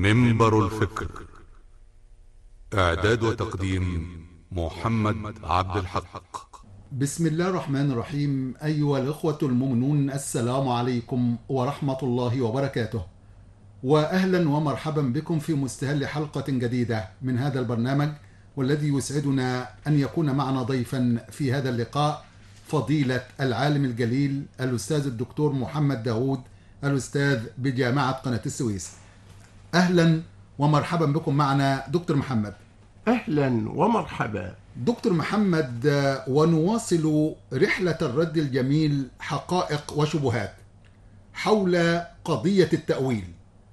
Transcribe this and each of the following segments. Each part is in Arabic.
منبر الفكر. إعداد وتقديم محمد عبد الحق. بسم الله الرحمن الرحيم. أيها الإخوة المؤمنون، السلام عليكم ورحمة الله وبركاته، وأهلا ومرحبا بكم في مستهل حلقة جديدة من هذا البرنامج، والذي يسعدنا أن يكون معنا ضيفا في هذا اللقاء فضيلة العالم الجليل الأستاذ الدكتور محمد داود، الأستاذ بجامعة قناة السويس. أهلا ومرحبا بكم معنا دكتور محمد. أهلا ومرحبا دكتور محمد، ونواصل رحلة الرد الجميل حقائق وشبهات حول قضية التأويل،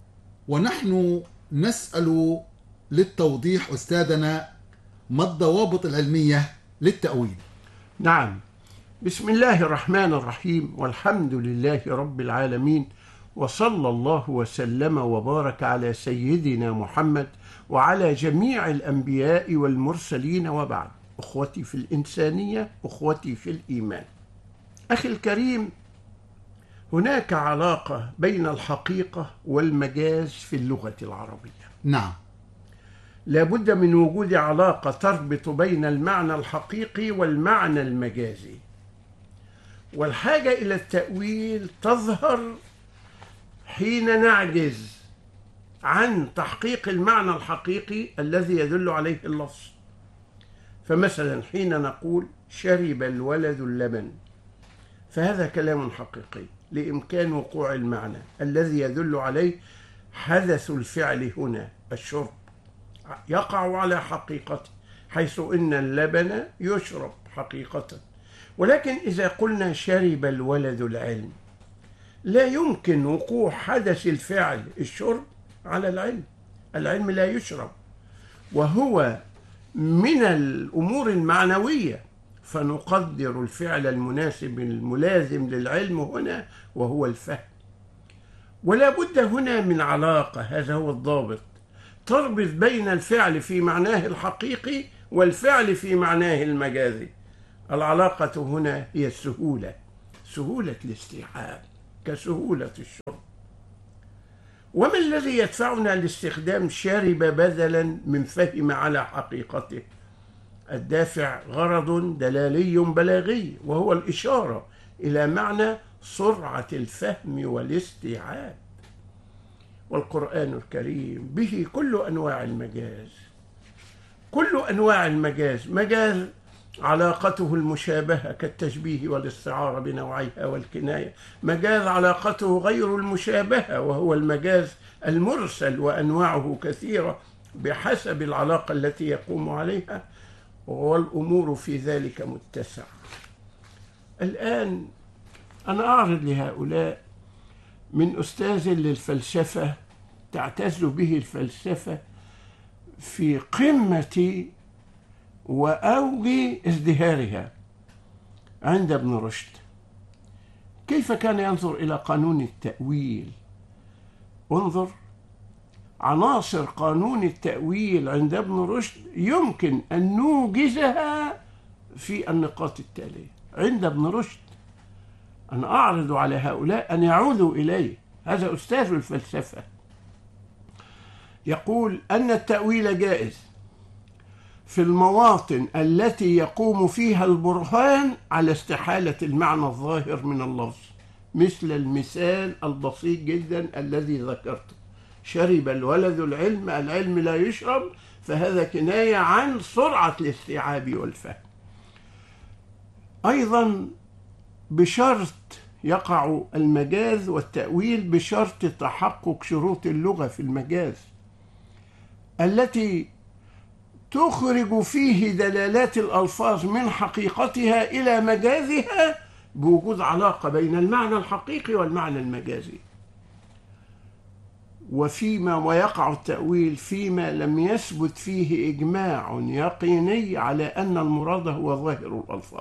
ونحن نسأل للتوضيح أستاذنا ما الضوابط العلمية للتأويل؟ نعم، بسم الله الرحمن الرحيم، والحمد لله رب العالمين، وصلى الله وسلم وبارك على سيدنا محمد وعلى جميع الأنبياء والمرسلين، وبعد. أخوتي في الإنسانية، أخوتي في الإيمان، أخي الكريم، هناك علاقة بين الحقيقة والمجاز في اللغة العربية. نعم، لابد من وجود علاقة تربط بين المعنى الحقيقي والمعنى المجازي، والحاجة إلى التأويل تظهر حين نعجز عن تحقيق المعنى الحقيقي الذي يدل عليه اللفظ. فمثلا حين نقول شرب الولد اللبن، فهذا كلام حقيقي لإمكان وقوع المعنى الذي يدل عليه حدث الفعل هنا، الشرب، يقع على حقيقته، حيث إن اللبن يشرب حقيقة. ولكن إذا قلنا شرب الولد العلم، لا يمكن وقوع حدث الفعل الشرب على العلم. العلم لا يشرب، وهو من الأمور المعنوية، فنقدر الفعل المناسب الملازم للعلم هنا وهو الفهم. ولا بد هنا من علاقة، هذا هو الضابط، تربط بين الفعل في معناه الحقيقي والفعل في معناه المجازي. العلاقة هنا هي السهولة، سهولة الاستيعاب كسهولة الشرب. وما الذي يدفعنا لاستخدام شرب بدلا من فهم على حقيقته؟ الدافع غرض دلالي بلاغي، وهو الإشارة إلى معنى سرعة الفهم والاستيعاب. والقرآن الكريم به كل أنواع المجاز، كل أنواع المجاز، مجاز علاقته المشابهة كالتشبيه والاستعارة بنوعيها والكناية، مجاز علاقته غير المشابهة وهو المجاز المرسل، وأنواعه كثيرة بحسب العلاقة التي يقوم عليها، والأمور في ذلك متسعة. الآن أنا أعرض لهؤلاء من أستاذ للفلسفة تعتز به الفلسفة في قمة وأوج ازدهارها عند ابن رشد، كيف كان ينظر إلى قانون التأويل. انظر عناصر قانون التأويل عند ابن رشد يمكن أن نوجزها في النقاط التالية عند ابن رشد. أنا أعرض على هؤلاء أن يعودوا إليه، هذا أستاذ الفلسفة. يقول أن التأويل جائز في المواطن التي يقوم فيها البرهان على استحالة المعنى الظاهر من اللفظ، مثل المثال البسيط جدا الذي ذكرته، شرب الولد العلم، العلم لا يشرب، فهذا كناية عن سرعة الاستيعاب والفهم. أيضا بشرط يقع المجاز والتأويل بشرط تحقق شروط اللغة في المجاز التي تخرج فيه دلالات الألفاظ من حقيقتها إلى مجازها بوجود علاقة بين المعنى الحقيقي والمعنى المجازي. ويقع التأويل فيما لم يثبت فيه إجماع يقيني على أن المراد هو ظاهر الألفاظ.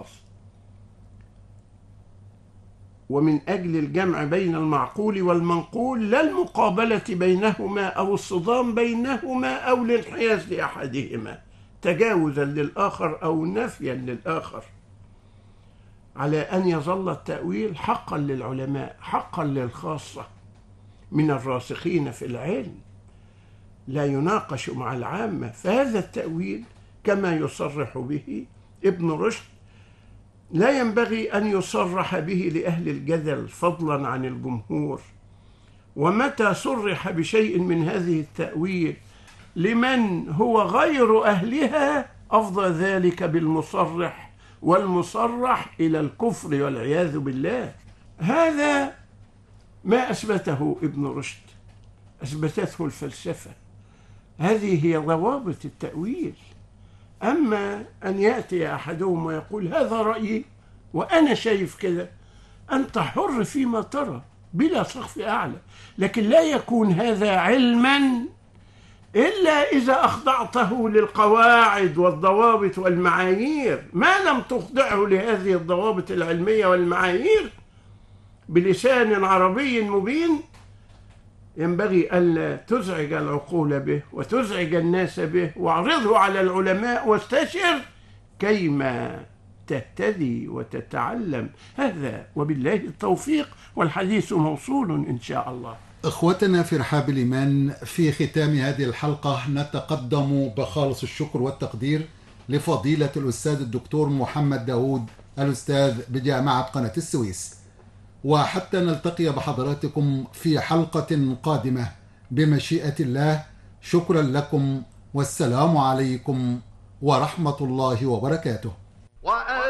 ومن أجل الجمع بين المعقول والمنقول، لا المقابلة بينهما أو الصدام بينهما أو الانحياز لأحدهما تجاوزا للآخر أو نفيا للآخر، على أن يظل التأويل حقا للعلماء، حقا للخاصة من الراسخين في العلم، لا يناقش مع العامة. فهذا التأويل كما يصرح به ابن رشد لا ينبغي أن يصرح به لأهل الجدل فضلا عن الجمهور. ومتى صرح بشيء من هذه التأويل لمن هو غير أهلها أفضى ذلك بالمصرح والمصرح إلى الكفر والعياذ بالله. هذا ما أثبته ابن رشد، أثبتته الفلسفة. هذه هي ضوابط التأويل. أما أن يأتي أحدهم ويقول هذا رأيي وأنا شايف كده، أنت حر فيما ترى بلا سقف أعلى، لكن لا يكون هذا علما إلا إذا أخضعته للقواعد والضوابط والمعايير. ما لم تخضعه لهذه الضوابط العلمية والمعايير بلسان عربي مبين ينبغي ألا تزعج العقول به وتزعج الناس به، واعرضه على العلماء واستشر كيما تهتدي وتتعلم. هذا وبالله التوفيق، والحديث موصول إن شاء الله. إخوتنا في رحاب الإيمان، في ختام هذه الحلقة نتقدم بخالص الشكر والتقدير لفضيلة الأستاذ الدكتور محمد داود، الأستاذ بجامعة قناة السويس. وحتى نلتقي بحضراتكم في حلقة قادمة بمشيئة الله، شكرا لكم والسلام عليكم ورحمة الله وبركاته.